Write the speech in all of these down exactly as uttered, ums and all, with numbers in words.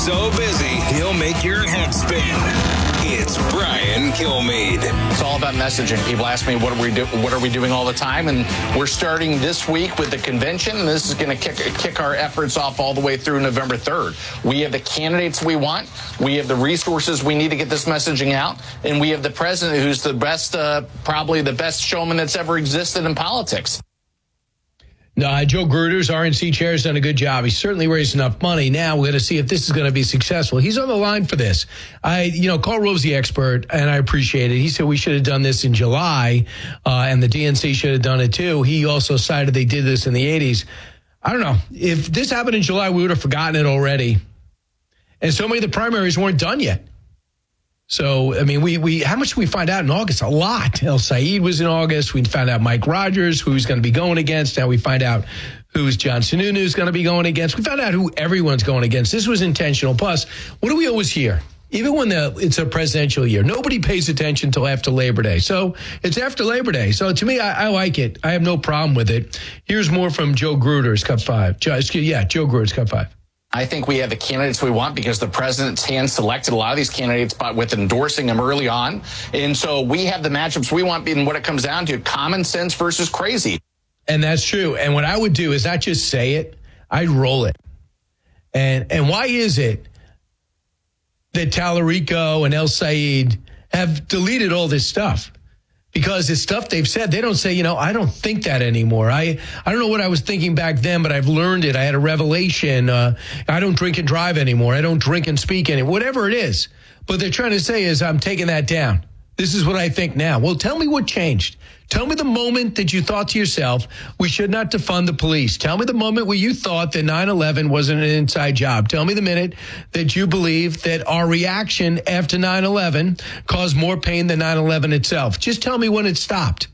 so busy, he'll make your head spin. It's Brian Kilmeade. It's all about messaging. People ask me, what are we do? What are we doing all the time? And we're starting this week with the convention. And this is going to kick, kick our efforts off all the way through November third. We have the candidates we want. We have the resources we need to get this messaging out. And we have the president who's the best, uh, probably the best showman that's ever existed in politics. No, Joe Gruder's R N C chair has done a good job. He's certainly raised enough money. Now we're going to see if this is going to be successful. He's on the line for this. I, you know, Karl Rove's the expert, and I appreciate it. He said we should have done this in July, uh, and the D N C should have done it too. He also cited they did this in the eighties. I don't know. If this happened in July, we would have forgotten it already. And so many of the primaries weren't done yet. So, I mean, we, we how much did we find out in August? A lot. El Said was in August. We found out Mike Rogers, who he's going to be going against. Now we find out who's John Sununu is going to be going against. We found out who everyone's going against. This was intentional. Plus, what do we always hear? Even when the, it's a presidential year, nobody pays attention until after Labor Day. So it's after Labor Day. So to me, I, I like it. I have no problem with it. Here's more from Joe Gruder's Cup Five. Joe, excuse, yeah, Joe Gruder's Cup Five. I think we have the candidates we want because the president's hand selected a lot of these candidates but with endorsing them early on. And so we have the matchups we want, and what it comes down to, common sense versus crazy. And that's true. And what I would do is not just say it, I'd roll it. And and why is it that Tallarico and El Said have deleted all this stuff? Because it's stuff they've said. They don't say, you know, I don't think that anymore. I, I don't know what I was thinking back then, but I've learned it. I had a revelation. Uh, I don't drink and drive anymore. I don't drink and speak anymore. Whatever it is. But they're trying to say is I'm taking that down. This is what I think now. Well, tell me what changed. Tell me the moment that you thought to yourself, we should not defund the police. Tell me the moment where you thought that nine eleven wasn't an inside job. Tell me the minute that you believe that our reaction after nine eleven caused more pain than nine eleven itself. Just tell me when it stopped.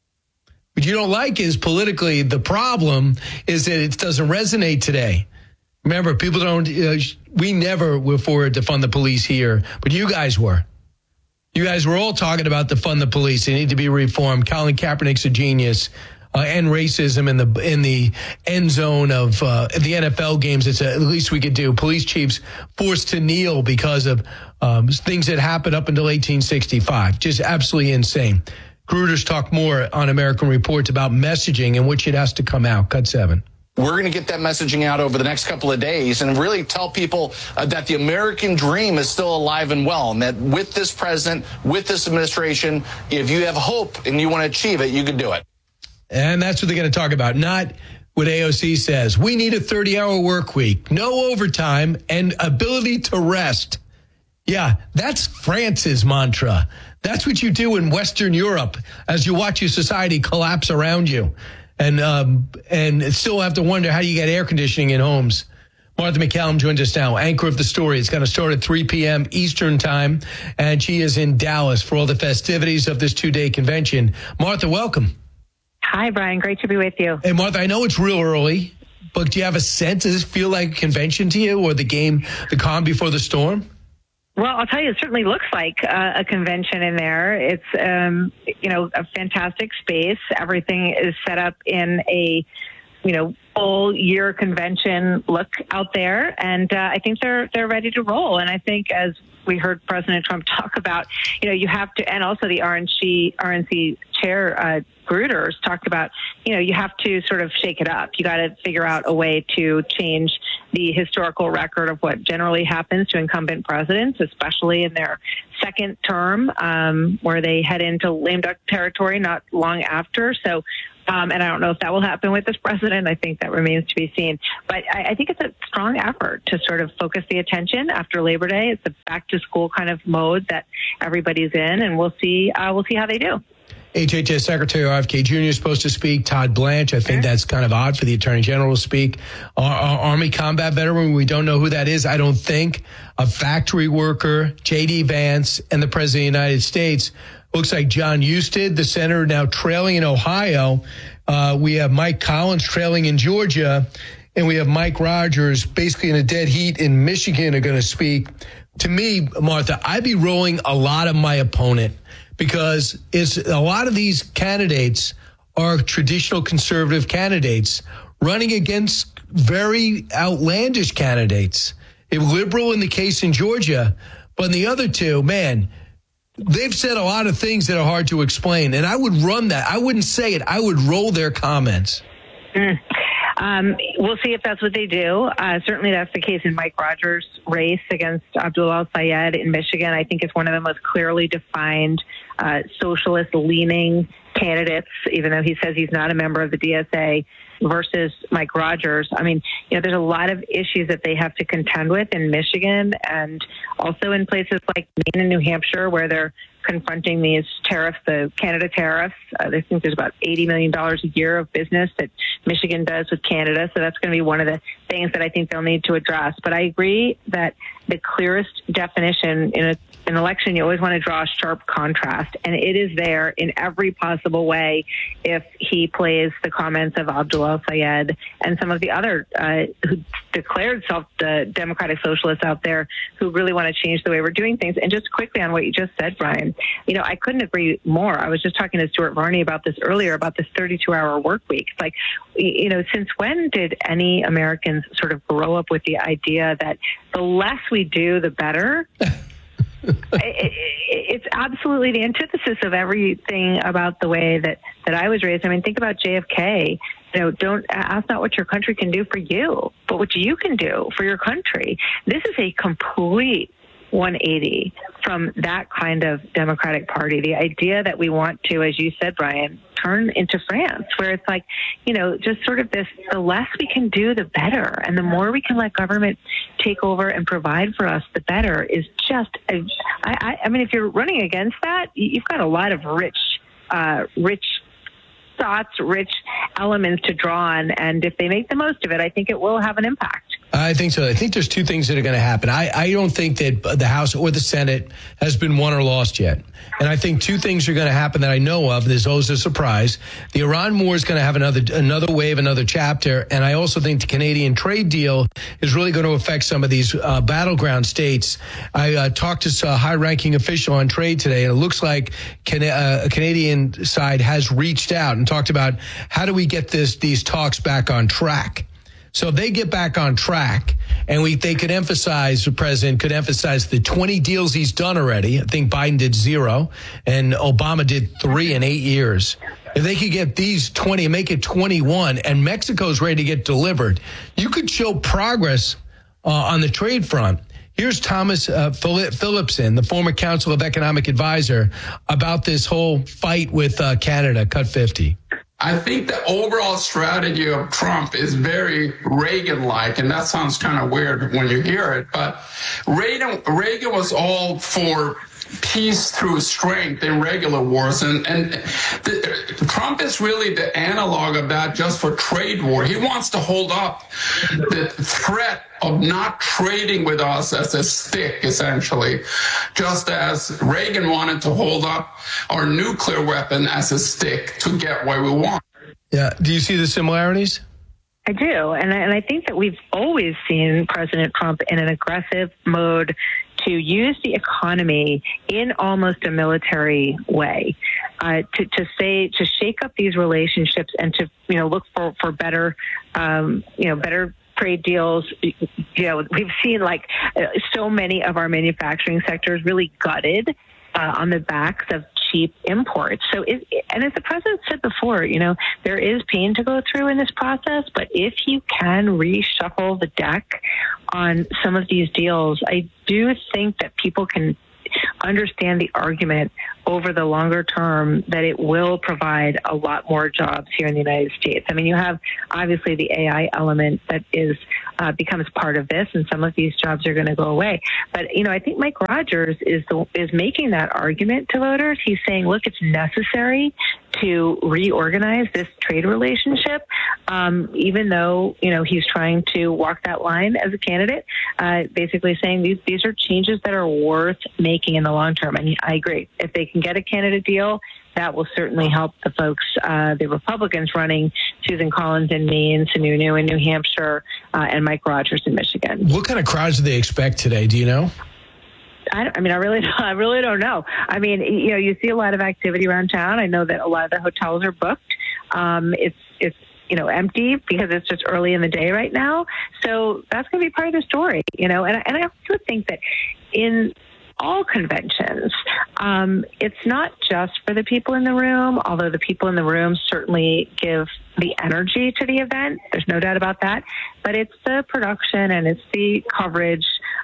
What you don't like is politically the problem is that it doesn't resonate today. Remember, people don't, uh, we never were for defund the police here, but you guys were. You guys were all talking about defund the police. They need to be reformed. Colin Kaepernick's a genius. Uh, end racism in the in the end zone of uh, the N F L games. It's a, at least we could do. Police chiefs forced to kneel because of um, things that happened up until eighteen sixty-five. Just absolutely insane. Gruder's talk more on American Reports about messaging in which it has to come out. Cut seven. We're going to get that messaging out over the next couple of days and really tell people uh, that the American dream is still alive and well, and that with this president, with this administration, if you have hope and you want to achieve it, you can do it. And that's what they're going to talk about, not what A O C says. We need a thirty-hour work week, no overtime, and ability to rest. Yeah, that's France's mantra. That's what you do in Western Europe as you watch your society collapse around you. And um, and still have to wonder how you get air conditioning in homes. Martha MacCallum joins us now, anchor of The Story. It's going to start at three p.m. Eastern time, and she is in Dallas for all the festivities of this two-day convention. Martha, welcome. Hi, Brian. Great to be with you. Hey, Martha, I know it's real early, but do you have a sense? Does this feel like a convention to you, or the game, the calm before the storm? Well, I'll tell you, it certainly looks like uh, a convention in there. It's, um, you know, a fantastic space. Everything is set up in a, you know, full year convention look out there. And uh, I think they're they're ready to roll. And I think as we heard President Trump talk about, you know, you have to, and also the R N C, R N C chair, uh, Gruder's talked about, you know, you have to sort of shake it up. You got to figure out a way to change the historical record of what generally happens to incumbent presidents, especially in their second term, um, where they head into lame duck territory not long after. So, um, and I don't know if that will happen with this president. I think that remains to be seen. But I, I think it's a strong effort to sort of focus the attention after Labor Day. It's a back to school kind of mode that everybody's in, and we'll see. Uh, we'll see how they do. H H S Secretary R F K Junior is supposed to speak. Todd Blanche, I think that's kind of odd for the Attorney General to speak. Our, our Army combat veteran, we don't know who that is, I don't think. A factory worker, J D Vance, and the President of the United States. Looks like John Husted, the senator, now trailing in Ohio. Uh, we have Mike Collins trailing in Georgia. And we have Mike Rogers, basically in a dead heat in Michigan, are going to speak. To me, Martha, I'd be rolling a lot of my opponent, because it's a lot of these candidates are traditional conservative candidates running against very outlandish candidates. a liberal in the case in Georgia, but in the other two, man, they've said a lot of things that are hard to explain. And I would run that. I wouldn't say it. I would roll their comments. Mm. Um, we'll see if that's what they do. Uh, certainly that's the case in Mike Rogers' race against Abdul El-Sayed in Michigan. I think it's one of the most clearly defined uh, socialist-leaning candidates, even though he says he's not a member of the D S A, versus Mike Rogers. I mean, you know, there's a lot of issues that they have to contend with in Michigan and also in places like Maine and New Hampshire where they're confronting these tariffs, the Canada tariffs. Uh, I think there's about eighty million dollars a year of business that Michigan does with Canada. So that's going to be one of the things that I think they'll need to address. But I agree that the clearest definition in a, an election, you always want to draw a sharp contrast. And it is there in every possible way if he plays the comments of Abdul El-Sayed and some of the other uh, who declared self uh, democratic socialists out there who really want to change the way we're doing things. And just quickly on what you just said, Brian, you know, I couldn't agree more. I was just talking to Stuart Varney about this earlier, about this thirty-two hour work week. It's like, you know, since when did any Americans sort of grow up with the idea that the less we do, the better? it, it, it's absolutely the antithesis of everything about the way that, that I was raised. I mean, think about J F K. You know, don't ask not what your country can do for you, but what you can do for your country. This is a complete one eighty from that kind of Democratic Party. The idea that we want to, as you said, Brian, turn into France, where it's like, you know, just sort of this, the less we can do, the better. And the more we can let government take over and provide for us, the better is just, a, I, I, I mean, if you're running against that, you've got a lot of rich, uh, rich thoughts, rich elements to draw on. And if they make the most of it, I think it will have an impact. I think so. I think there's two things that are going to happen. I, I don't think that the House or the Senate has been won or lost yet. And I think two things are going to happen that I know of. There's always a surprise. The Iran war is going to have another another wave, another chapter. And I also think the Canadian trade deal is really going to affect some of these uh, battleground states. I uh, talked to a high-ranking official on trade today, and it looks like can, uh, a Canadian side has reached out and talked about how do we get this these talks back on track. So if they get back on track and we they could emphasize, the president could emphasize the twenty deals he's done already. I think Biden did zero and Obama did three in eight years. If they could get these twenty and make it twenty-one and Mexico's ready to get delivered, you could show progress uh, on the trade front. Here's Thomas uh, Phillipson, the former Council of Economic Advisor, about this whole fight with uh, Canada, cut fifty. I think the overall strategy of Trump is very Reagan-like, and that sounds kind of weird when you hear it, but Reagan, Reagan was all for peace through strength in regular wars, and, and the, Trump is really the analog of that just for trade war. He wants to hold up the threat of not trading with us as a stick, essentially, just as Reagan wanted to hold up our nuclear weapon as a stick to get what we want. Yeah. Do you see the similarities? I do. And I, and I think that we've always seen President Trump in an aggressive mode to use the economy in almost a military way, uh, to, to say, to shake up these relationships and to, you know, look for, for better, um, you know, better trade deals. You know, we've seen like uh, so many of our manufacturing sectors really gutted uh, on the backs of cheap imports. So, it, and as the president said before, you know, there is pain to go through in this process, but if you can reshuffle the deck on some of these deals, I do think that people can understand the argument over the longer term that it will provide a lot more jobs here in the United States. I mean, you have obviously the A I element that is uh, becomes part of this, and some of these jobs are going to go away. But you know, I think Mike Rogers is the, is making that argument to voters. He's saying, look, it's necessary to reorganize this trade relationship, um, even though, you know, he's trying to walk that line as a candidate, uh, basically saying these these are changes that are worth making in the long term. And I agree. If they can get a candidate deal, that will certainly help the folks, uh, the Republicans running Susan Collins in Maine, Sununu in New Hampshire, uh, and Mike Rogers in Michigan. What kind of crowds do they expect today? Do you know? I, I mean, I really, I really don't know. I mean, you know, you see a lot of activity around town. I know that a lot of the hotels are booked. Um, it's, it's, you know, empty because it's just early in the day right now. So that's going to be part of the story, you know, and, and I also think that in all conventions, um, it's not just for the people in the room, although the people in the room certainly give the energy to the event. There's no doubt about that. But it's the production and it's the coverage,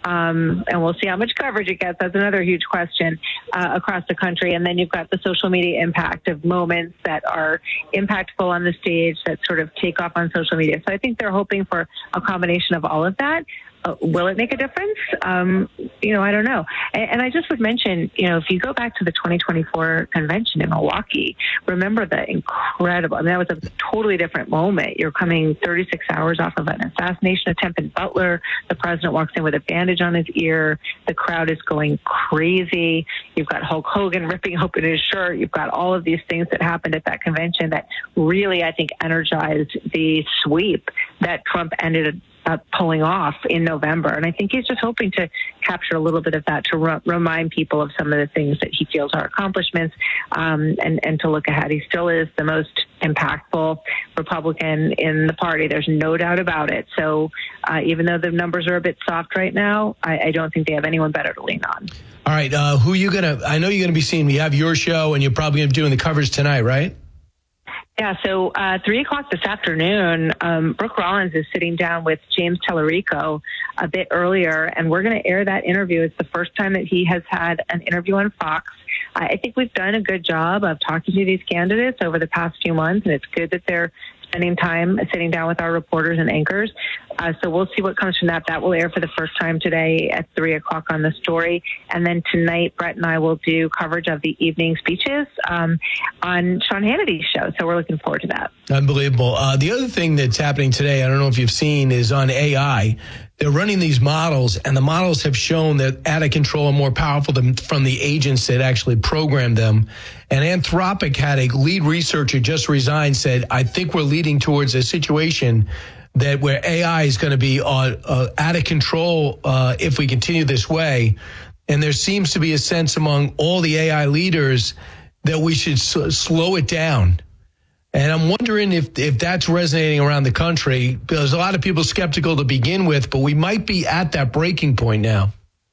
um, and we'll see how much coverage it gets. That's another huge question uh, across the country. And then you've got the social media impact of moments that are impactful on the stage that sort of take off on social media. So I think they're hoping for a combination of all of that. Uh, will it make a difference? Um, you know, I don't know. And, and I just would mention, you know, if you go back to the twenty twenty-four convention in Milwaukee, remember the incredible, I mean, that was a totally different moment. You're coming thirty-six hours off of an assassination attempt in Butler. The president walks in with a bandage on his ear. The crowd is going crazy. You've got Hulk Hogan ripping open his shirt. You've got all of these things that happened at that convention that really, I think, energized the sweep that Trump ended Uh, pulling off in November. And I think he's just hoping to capture a little bit of that to re- remind people of some of the things that he feels are accomplishments, um, and, and to look ahead. He still is the most impactful Republican in the party. There's no doubt about it. So uh, even though the numbers are a bit soft right now, I, I don't think they have anyone better to lean on. All right. Uh, who are you going to, I know you're going to be seeing, you have your show and you're probably going to be doing the coverage tonight, right? Yeah, so uh, three o'clock this afternoon, um, Brooke Rollins is sitting down with James Tallarico a bit earlier, and we're going to air that interview. It's the first time that he has had an interview on Fox. I think we've done a good job of talking to these candidates over the past few months, and it's good that they're spending time sitting down with our reporters and anchors. Uh, so we'll see what comes from that. That will air for the first time today at three o'clock on The Story. And then tonight, Brett and I will do coverage of the evening speeches um, on Sean Hannity's show. So we're looking forward to that. Unbelievable. Uh, the other thing that's happening today, I don't know if you've seen, is on A I. They're running these models, and the models have shown that out of control and more powerful than from the agents that actually programmed them. And Anthropic had a lead researcher just resigned, said, I think we're leading towards a situation that where A I is going to be uh, uh, out of control uh, if we continue this way. And there seems to be a sense among all the A I leaders that we should s- slow it down. And I'm wondering if, if that's resonating around the country, because a lot of people skeptical to begin with, but we might be at that breaking point now.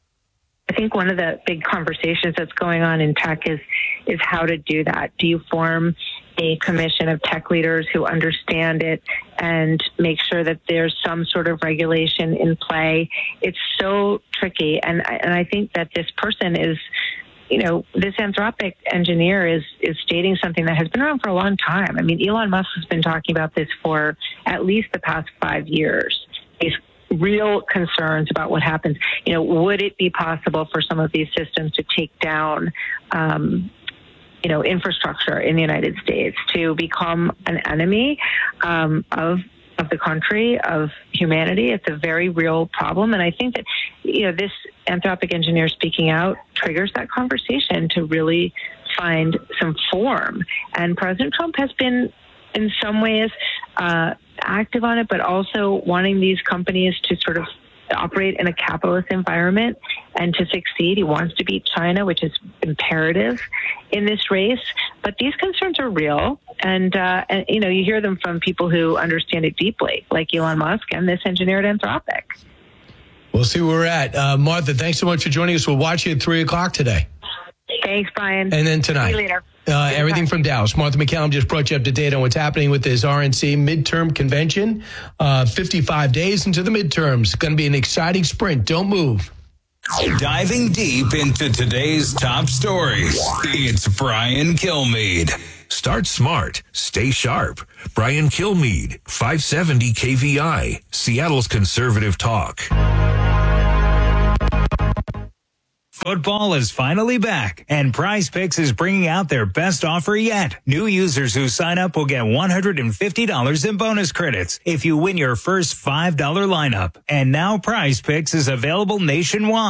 I think one of the big conversations that's going on in tech is is how to do that. Do you form a commission of tech leaders who understand it and make sure that there's some sort of regulation in play? It's so tricky. And I, and I think that this person is, you know, this Anthropic engineer is is stating something that has been around for a long time. I mean, Elon Musk has been talking about this for at least the past five years. These real concerns about what happens. You know, would it be possible for some of these systems to take down, um, you know, infrastructure in the United States, to become an enemy um, of of the country, of humanity? It's a very real problem. And I think that, you know, this Anthropic engineer speaking out triggers that conversation to really find some form. And President Trump has been, in some ways, uh, active on it, but also wanting these companies to sort of operate in a capitalist environment and to succeed. He wants to beat China, which is imperative in this race. But these concerns are real. And, uh, and, you know, you hear them from people who understand it deeply, like Elon Musk and this engineer at Anthropic. We'll see where we're at. Uh, Martha, thanks so much for joining us. We'll watch you at three o'clock today. Thanks, Brian. And then tonight. See you later. Uh, everything from Dallas. Martha MacCallum just brought you up to date on what's happening with this R N C midterm convention. Uh, fifty-five days into the midterms. It's going to be an exciting sprint. Don't move. Diving deep into today's top stories, it's Brian Kilmeade. Start smart. Stay sharp. Brian Kilmeade, five seventy K V I, Seattle's conservative talk. Football is finally back, and Prize Picks is bringing out their best offer yet. New users who sign up will get one hundred fifty dollars in bonus credits if you win your first five dollar lineup. And now Prize Picks is available nationwide.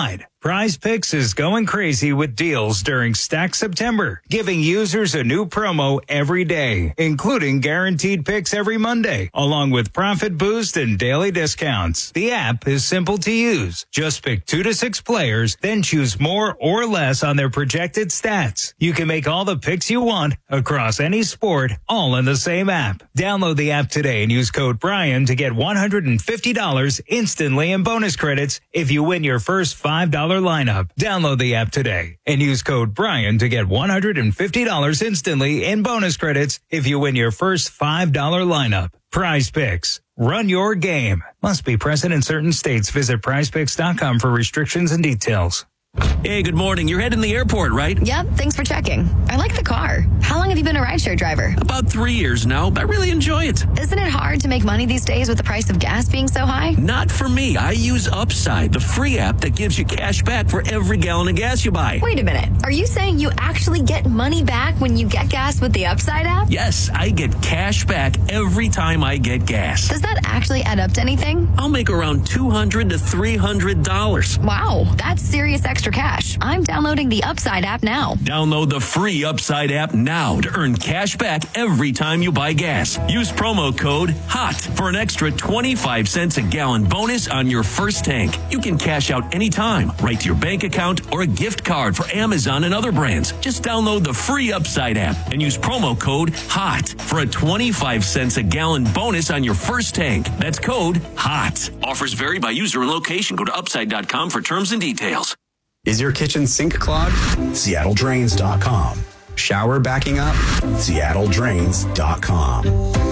Prize Picks is going crazy with deals during Stack September, giving users a new promo every day, including guaranteed picks every Monday, along with profit boost and daily discounts. The app is simple to use. Just pick two to six players, then choose more or less on their projected stats. You can make all the picks you want across any sport, all in the same app. Download the app today and use code Brian to get one hundred fifty dollars instantly in bonus credits if you win your first five dollars lineup. Download the app today and use code Brian to get one hundred fifty dollars instantly in bonus credits if you win your first five dollars lineup. Prize Picks. Run your game. Must be present in certain states. Visit prize picks dot com for restrictions and details. Hey, good morning. You're heading to the airport, right? Yep, thanks for checking. I like the car. How long have you been a rideshare driver? About three years now. I really enjoy it. Isn't it hard to make money these days with the price of gas being so high? Not for me. I use Upside, the free app that gives you cash back for every gallon of gas you buy. Wait a minute. Are you saying you actually get money back when you get gas with the Upside app? Yes, I get cash back every time I get gas. Does that actually add up to anything? I'll make around two hundred to three hundred dollars. Wow, that's serious extra cash. I'm downloading the Upside app now. Download the free Upside app now to earn cash back every time you buy gas. Use promo code HOT for an extra twenty-five cents a gallon bonus on your first tank. You can cash out anytime, right to your bank account or a gift card for Amazon and other brands. Just download the free Upside app and use promo code HOT for a twenty-five cents a gallon bonus on your first tank. That's code HOT. Offers vary by user and location. Go to upside dot com for terms and details. Is your kitchen sink clogged? Seattle Drains dot com. Shower backing up? Seattle Drains dot com.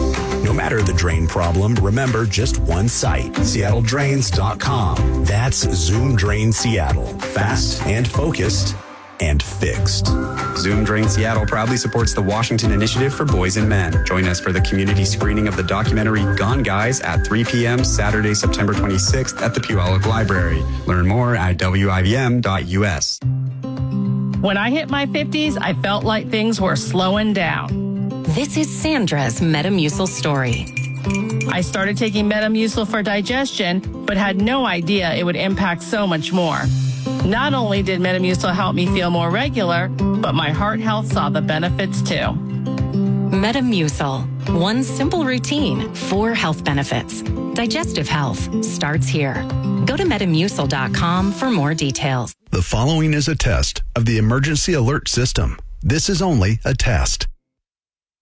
No matter the drain problem, remember just one site, Seattle Drains dot com. That's Zoom Drain Seattle. Fast and focused and fixed. Zoom Drain Seattle proudly supports the Washington Initiative for Boys and Men. Join us for the community screening of the documentary Gone Guys at three p.m. Saturday, September twenty-sixth at the Puyallup Library. Learn more at W I V M dot U S. When I hit my fifties, I felt like things were slowing down. This is Sandra's Metamucil story. I started taking Metamucil for digestion, but had no idea it would impact so much more. Not only did Metamucil help me feel more regular, but my heart health saw the benefits too. Metamucil. One simple routine, four health benefits. Digestive health starts here. Go to metamucil dot com for more details. The following is a test of the emergency alert system. This is only a test.